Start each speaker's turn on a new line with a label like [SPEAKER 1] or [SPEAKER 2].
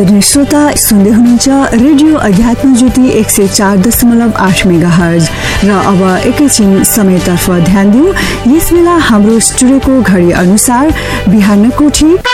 [SPEAKER 1] श्रोता सुन्दै हुनुहुन्छ रेडियो अध्यात्म ज्योति 104.8 मेगाहर्ज र अब एकैछिन समयतर्फ ध्यान दिउँ। यस बेला हाम्रो स्टुडियोको घडी अनुसार बिहानको ठीक